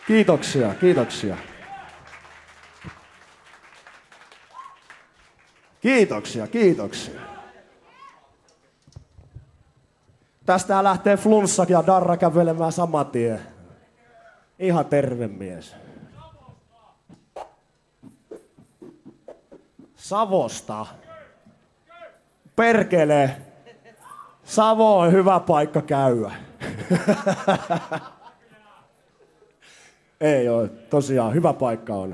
Kiitoksia, kiitoksia. Kiitoksia, kiitoksia. Tästä lähtee flunssak ja Darra kävelemään saman tien. Ihan terve mies. Savosta. Perkele. Savo on hyvä paikka käydä. Ei oo, tosiaan hyvä paikka on.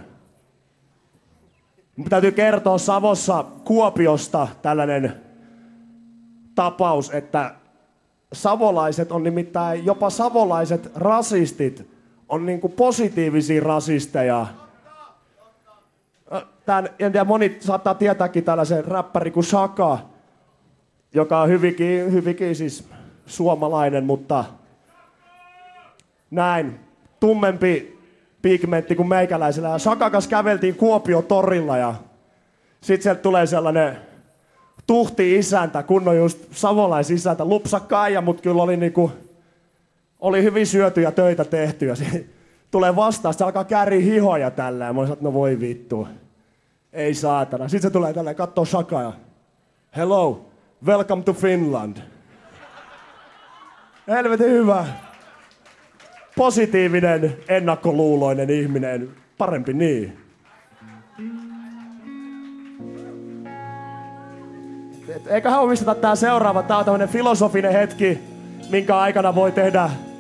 Mun täytyy kertoa Savossa Kuopiosta tällainen tapaus, että savolaiset on nimittäin, jopa savolaiset rasistit on niinku positiivisia rasisteja. En tiedä, moni saattaa tietääkin tällaisen räppäri kuin Shaka, joka on hyvinkin siis suomalainen, mutta näin tummempi pigmentti kuin meikäläisellä. Ja Shakan kanssa käveltiin Kuopion torilla ja sit sieltä tulee sellainen tuhti isäntä, kunnon just savolaisisäntä, lupsakka äijä, mut kyllä oli hyvin syötyjä töitä tehty ja se tulee vastaan, se alkaa kääriä hihoja tällä ja mä sanoin, että no voi vittu, ei saatana. Sitten se tulee tälleen, kattoo Shakaa ja hello, welcome to Finland. Helvetin hyvä. Positiivinen, ennakkoluuloinen ihminen, parempi niin. Eiköhän omisteta tää seuraava, tää on tämmönen filosofinen hetki, minkä aikana voi tehdä